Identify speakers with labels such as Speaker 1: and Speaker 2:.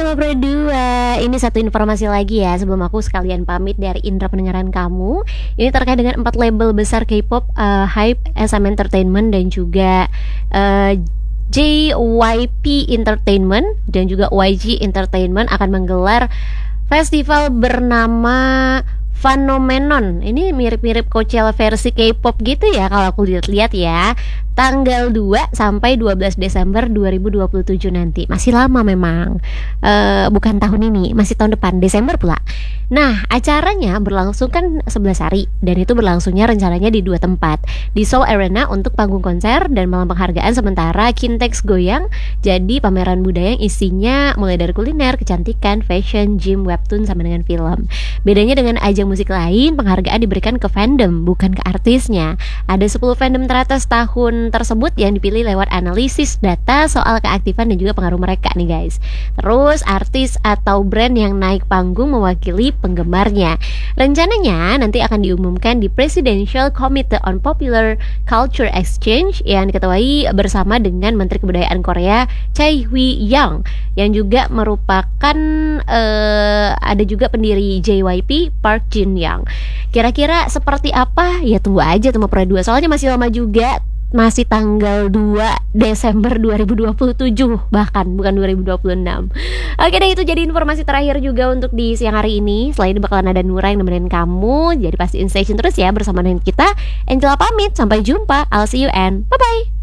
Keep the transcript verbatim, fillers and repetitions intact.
Speaker 1: Sobat Pro dua. Ini satu informasi lagi ya sebelum aku sekalian pamit dari indera pendengaran kamu. Ini terkait dengan empat label besar K-pop, uh, Hype, S M Entertainment dan juga uh, J Y P Entertainment dan juga Y G Entertainment akan menggelar festival bernama Phenomenon. Ini mirip-mirip Coachella versi K-pop gitu ya kalau aku lihat-lihat ya. Tanggal dua sampai dua belas Desember dua ribu dua puluh tujuh nanti. Masih lama memang. uh, Bukan tahun ini, masih tahun depan, Desember pula. Nah, acaranya berlangsung kan sebelas hari. Dan itu berlangsungnya rencananya di dua tempat, di Seoul Arena untuk panggung konser dan malam penghargaan, sementara Kintex Goyang jadi pameran budaya yang isinya mulai dari kuliner, kecantikan, fashion, gym, webtoon, sama dengan film. Bedanya dengan ajang musik lain, penghargaan diberikan ke fandom, bukan ke artisnya. Ada sepuluh fandom teratas tahun tersebut yang dipilih lewat analisis data soal keaktifan dan juga pengaruh mereka nih guys. Terus artis atau brand yang naik panggung mewakili penggemarnya. Rencananya nanti akan diumumkan di Presidential Committee on Popular Culture Exchange yang diketuai bersama dengan Menteri Kebudayaan Korea Choi Hwi-young, yang juga merupakan uh, ada juga pendiri J Y P Park Jin-young. Kira-kira seperti apa? Ya tunggu aja Temu Pro dua, soalnya masih lama juga. Masih tanggal dua Desember dua ribu dua puluh tujuh, bahkan bukan dua ribu dua puluh enam. Oke deh, itu jadi informasi terakhir juga untuk di siang hari ini. Selain bakalan ada Nura yang nemenin kamu, jadi pastiin stay tune terus ya bersama dengan kita. Angela pamit, sampai jumpa, I'll see you and bye-bye.